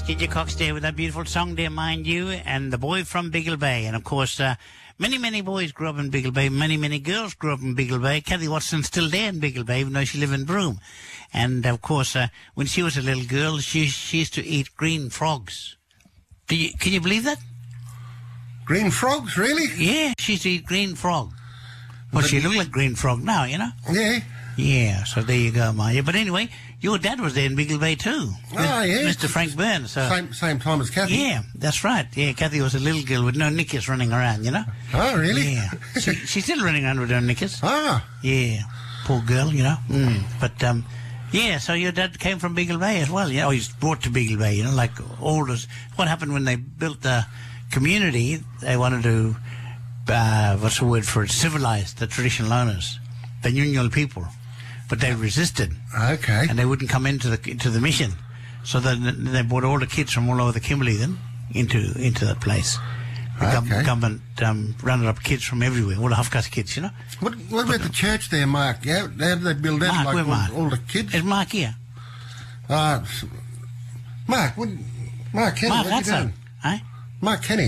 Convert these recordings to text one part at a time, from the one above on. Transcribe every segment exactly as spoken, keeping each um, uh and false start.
Ginger Cox there with that beautiful song there, mind you, and The Boy from Biggle Bay. And, of course, uh, many, many boys grew up in Biggle Bay. Many, many girls grew up in Biggle Bay. Kathy Watson's still there in Biggle Bay, even though she lived in Broome. And, of course, uh, when she was a little girl, she, she used to eat green frogs. Do you, can you believe that? Green frogs, really? Yeah, she used to eat green frog. Well, but she looked like green frog now, you know? Yeah. Yeah, so there you go, Maya. But anyway, your dad was there in Biggle Bay too. Oh, yeah. Mister Frank Burns. So. Same same time as Kathy. Yeah, that's right. Yeah, Kathy was a little girl with no knickers running around, you know? Oh, really? Yeah. she, she's still running around with no knickers. Ah. Yeah, poor girl, you know? Mm. But, um, yeah, so your dad came from Biggle Bay as well, you know? He was brought to Biggle Bay, you know, like all those... What happened when they built the community, they wanted to, uh, what's the word for it, civilize the traditional owners, the Nyunyal people. But they resisted. Okay. And they wouldn't come into the into the mission. So then they brought all the kids from all over the Kimberley then into into that place. The okay. government um, rounded up kids from everywhere, all the half-caste kids, you know. What, what about the church there, Mark? Yeah, how did they build that? Mark, like where all, Mark? all the kids? Is Mark here? Uh, Mark, what, Mark Kenny, Mark, what are you that's doing? Eh? Mark Kenny.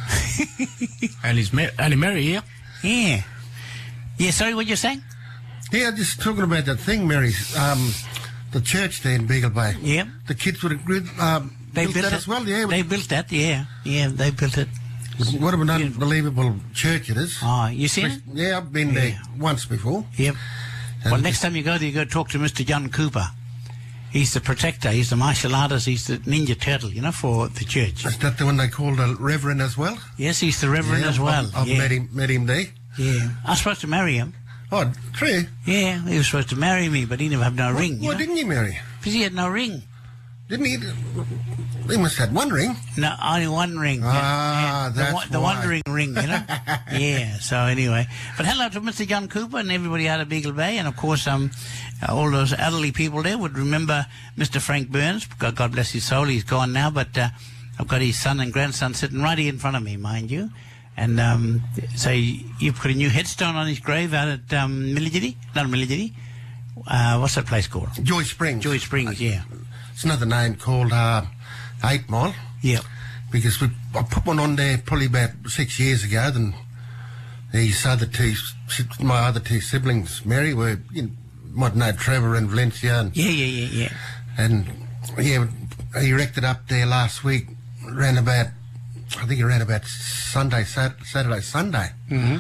And he's Mar- Annie Mary here. Yeah. Yeah, sorry, what you're saying? Yeah, just talking about that thing, Mary. Um, the church there in Biggle Bay. Yeah. The kids would have um, They built, built that it as well, yeah. They built that, yeah. Yeah, they built it. What an unbelievable church it is. Oh, you seen it? Yeah, I've been Yeah. there once before. Yep. And Well, next time you go there, you go talk to Mister John Cooper. He's the protector. He's the martial artist. He's the Ninja Turtle, you know, for the church. Is that the one they called a reverend as well? Yes, he's the Reverend Yeah, as well. I've, I've yeah. met him, met him there. Yeah. I was supposed to marry him. Oh, true. Yeah, he was supposed to marry me, but he never had no ring. You Why know? didn't you marry? Because he had no ring. Didn't he? He must have had one ring. No, only one ring. Ah, yeah. that's the, wa- the why. wandering ring, you know. Yeah. So anyway, but hello to Mister John Cooper and everybody out of Biggle Bay, and of course, um, uh, all those elderly people there would remember Mister Frank Burns. God, God bless his soul. He's gone now, but uh, I've got his son and grandson sitting right here in front of me, mind you. And um, so you put a new headstone on his grave out at um, Milligiddy, not Milligiddy. Uh, what's that place called? Joy Springs. Joy Springs, yeah. It's another name called uh, Eight Mile. Yeah. Because we, I put one on there probably about six years ago. Then these other two, my other two siblings, Mary, were, you know, might know Trevor and Valencia. And, Yeah, yeah, yeah, yeah. and yeah, he erected up there last week, around about, I think around about Sunday, Sat- Saturday, Sunday. Mm-hmm.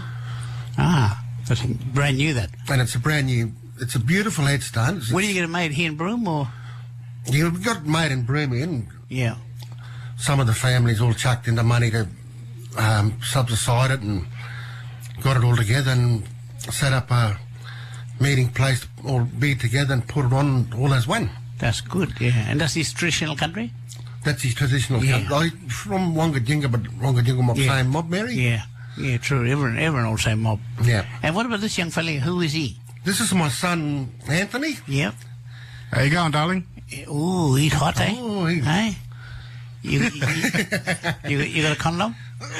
Ah, that's brand new, that. And it's a brand new, it's a beautiful headstone. It's, Where do you get it made, here in Broome, or...? You know, we got it made in Broome, and Yeah. some of the families all chucked in the money to um, subside it and got it all together and set up a meeting place to all be together and put it on all as one. That's good, yeah. And that's his traditional country? That's his traditional Yeah. country. From Wangajinga, but Wangajinga mob, Yeah. same mob, Mary? Yeah. Yeah, true. Everyone, everyone all say mob. Yeah. And what about this young fella? Who is he? This is my son, Anthony. Yep. How you going, darling? Ooh, he's hot, eh? Oh, he- Hey? You, you, you, you got a condom?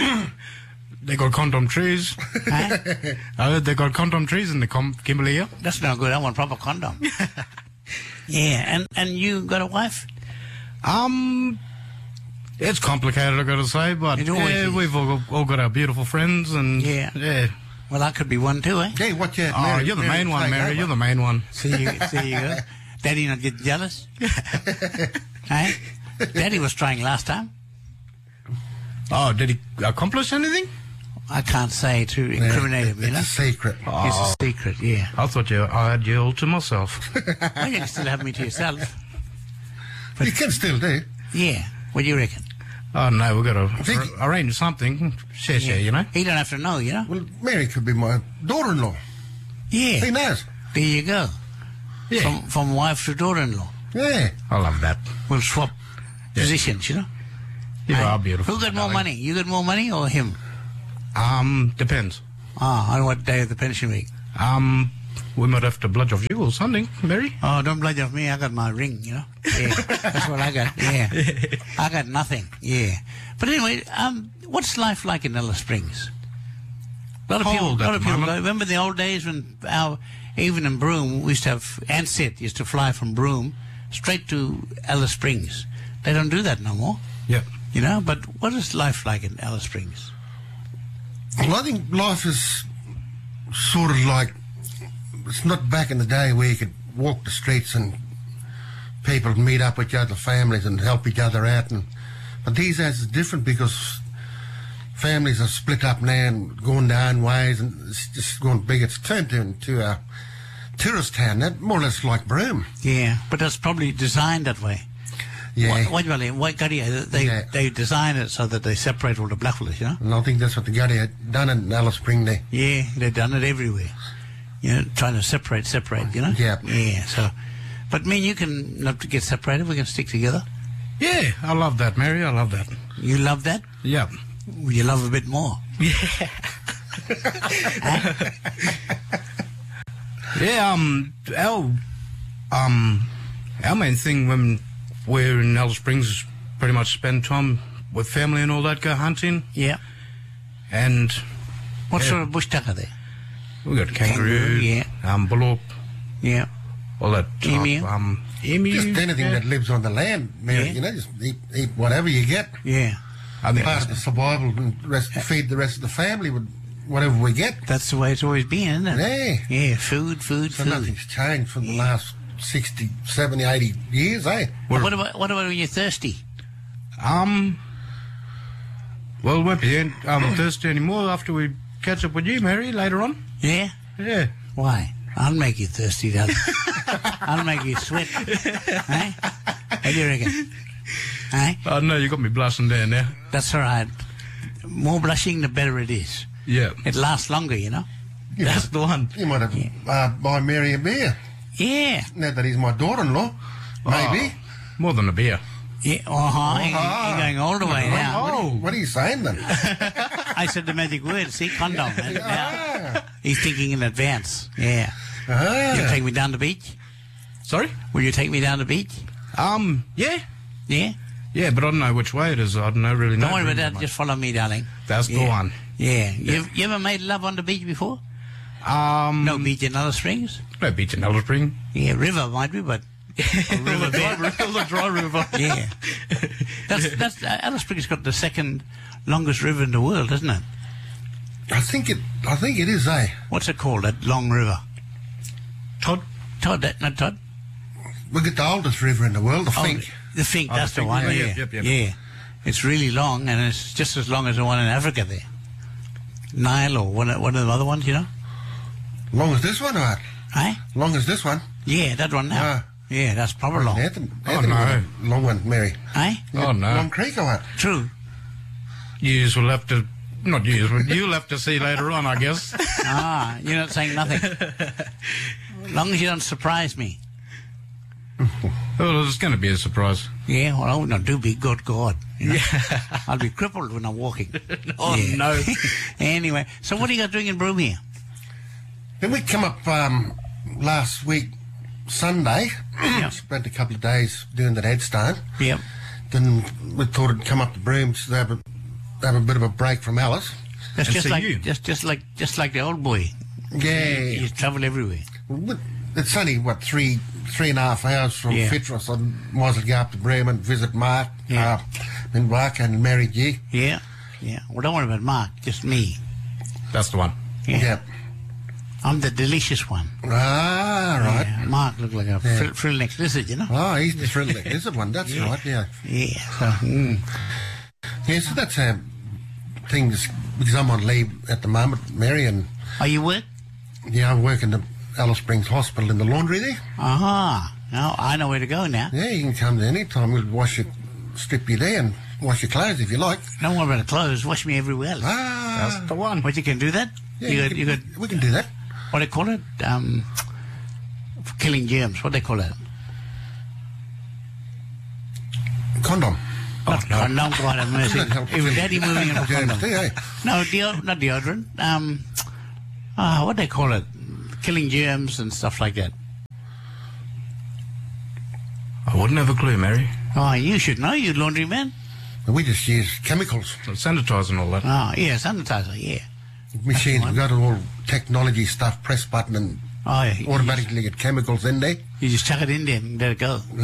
They got condom trees. Hey? uh, they got condom trees in the com- Kimberley here. That's no good. I want proper condom. Yeah. And, and you got a wife? Um, it's complicated, I gotta say, but It always yeah, is. we've all, all got our beautiful friends, and Yeah. yeah. Well, I could be one too, eh? Hey, watch out, Oh, Mary. you're the Mary, main one, take Mary. over. You're the main one. See you, see you go. Daddy not get jealous? Hey? Daddy was trying last time. Oh, did he accomplish anything? I can't say to Yeah, incriminate him, you it's know? a secret. It's a secret, yeah. I thought you, I had you all to myself. Well, you can still have me to yourself. You can still do. Yeah. What do you reckon? Oh no, we've got to Vicky- ar- arrange something. Share, share, you know. He don't have to know, you know? Well, Mary could be my daughter-in-law. He Yeah. knows. There you go. Yeah, From, from wife to daughter-in-law. Yeah. I love that. We'll swap positions, you know? You Hey, are beautiful. Who got more darling. money? You got more money or him? Um, depends. Ah, on what day of the pension week? Um, we might have to bludge off you or something, Mary. Oh, don't bludge off me. I got my ring, you know? Yeah. That's what I got. Yeah. I got nothing. Yeah. But anyway, um, what's life like in Alice Springs? A lot of people, Cold a lot at of the people moment. go, remember the old days when our, even in Broome, we used to have, Ansett used to fly from Broome straight to Alice Springs They don't do that no more. Yep. You know, but what is life like in Alice Springs? Well, I think life is sort of like, it's not back in the day where you could walk the streets and people would meet up with each other, families, and help each other out. And but these days it's different because families are split up now and going down ways, and it's just gone big. It's turned into a tourist town, that more or less like Broome. Yeah, but that's probably designed that way. Yeah. What, what, what Gutty, they Yeah. they design it so that they separate all the blackfellas, you know? And I think that's what the Gutty had done in Alice Springs there. Yeah, they've done it everywhere. You know, trying to separate, separate, you know? Yeah. Yeah, so... But me and you can not to get separated, we can stick together. Yeah, I love that, Mary. I love that. You love that? Yeah. You love a bit more. Yeah. Yeah, um, our, um, our main thing when we're in Alice Springs is pretty much spend time with family and all that, go hunting. Yeah. And What Yeah. sort of bush tucker there? we got kangaroo, Kangaroo, yeah. um, bullock, Yeah. all that type, Emu. um, emu. Just anything yeah. that lives on the land, Mary, Yeah. you know, just eat, eat whatever you get. Yeah. I think Part of the survival and rest, feed the rest of the family with whatever we get. That's the way it's always been, isn't it? Yeah. Yeah, food, food, So food. nothing's changed for the last sixty, seventy, eighty years, eh? What about, what about when you're thirsty? Um, well, we won't be um, thirsty anymore after we catch up with you, Mary, later on. Yeah? Yeah. Why? I'll make you thirsty, darling. I'll make you sweat. Eh? What do you reckon? Eh? Oh, no, you got me blushing there now. That's all right. More blushing, the better it is. Yeah. It lasts longer, you know? That's the one. You might have uh, buy Mary a beer. Yeah. Now that he's my daughter-in-law, maybe. Oh, more than a beer. Yeah. Uh-huh. You- Uh-huh. You're going all the way now. Oh. What are you saying then? I said the magic word. See, condom. And now ah, he's thinking in advance. Yeah. You ah. take me down the beach? Sorry? Will you take me down the beach? Um, yeah. Yeah? Yeah, but I don't know which way it is. I don't know really know. Don't worry about really that. much. Just follow me, darling. That's the Yeah. one. Yeah. You, you ever made love on the beach before? Um, No beach in Alice Springs? No beach in Alice Springs. Yeah, river might be, but a river bed. the dry river. Yeah. That's, that's, uh, Alice Springs got the second longest river in the world, isn't it? I think it. I think it is, eh? What's it called, that long river? Todd. Todd, that, not Todd? We get the oldest river in the world, I Oh, think. the Fink, Oh, the that's the Fink, one, yeah, yeah. yep, yep, yep. Yeah. It's really long, and it's just as long as the one in Africa there. Nile or one, one of the other ones, you know? Long as this one, right? Eh? Long as this one. Yeah, that one now. Ah. Yeah, that's proper long. Anthony, Oh, Anthony no. was a long one, Mary. Eh? Oh, no. Long Creek, or what? True. Yous will have to, not yous, but you'll have to see later on, I guess. Ah, you're not saying nothing. As long as you don't surprise me. Well, it's going to be a surprise. Yeah, well, I would not do be good God. You know? I'll be crippled when I'm walking. Oh, Yeah. no. Anyway, so what are you guys doing in Broome here? Then we come up um, last week, Sunday. Yeah. Spent a couple of days doing that headstone. Yep. Then we thought it'd come up to Broome to have a, have a bit of a break from Alice. That's And just so like you- just just like just like the old boy. Yeah. You travel everywhere. Well, it's only, what, three three and a half hours from Yeah. Fitzroy. So I might as well go up to Broome and visit Mark, Yeah. uh, and Mark and Mary G. Yeah. Yeah. Well, don't worry about Mark. Just me. That's the one. Yeah. Yeah. I'm the delicious one. Ah, right. Yeah. Mark looked like a Yeah. frill, frill neck lizard, you know. Oh, he's the friendly lizard one. That's Yeah. right, yeah. Yeah. So. Mm. Yeah, so that's a thing, that's- because I'm on leave at the moment, Mary, and Are you work? yeah, I work in the Alice Springs Hospital in the laundry there. Aha. Now I know where to go now. Yeah, you can come there any time. We'll wash your, strip you there and wash your clothes if you like. Don't worry about the clothes. Wash me everywhere else. Ah, That's the one. What, you can do that? yeah, you you got, can- you got, we can do that. what do they call it? Um, for killing germs. What do they call it? Condom. Not no. condom, God have mercy. That helps Even kill daddy moving in a germs condom. too, eh? No, deo- not deodorant. Um, ah, what do they call it? Killing germs and stuff like that. I wouldn't have a clue, Mary. Oh, you should know, you laundry man. We just use chemicals. Sanitize and all that. Oh, yeah, sanitizer, yeah. Machines, we've got all technology stuff, press button and Oh, yeah. You automatically get chemicals in there. just chuck it in there and let it go.